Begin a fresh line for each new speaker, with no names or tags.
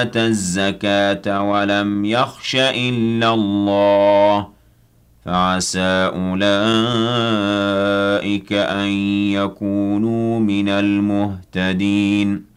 آتى الزكاة ولم يخش إلا الله فعسى أولئك أن يكونوا من المهتدين